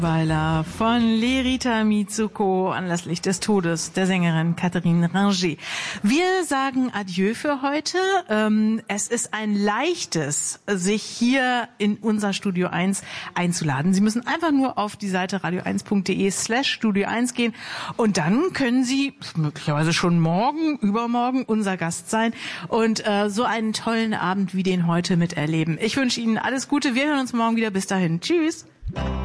Weiler von Lerita Mitsuko anlässlich des Todes der Sängerin Catherine Ringer. Wir sagen Adieu für heute. Es ist ein leichtes, sich hier in unser Studio 1 einzuladen. Sie müssen einfach nur auf die Seite radio1.de/Studio 1 gehen und dann können Sie möglicherweise schon morgen, übermorgen unser Gast sein und so einen tollen Abend wie den heute miterleben. Ich wünsche Ihnen alles Gute. Wir hören uns morgen wieder. Bis dahin. Tschüss.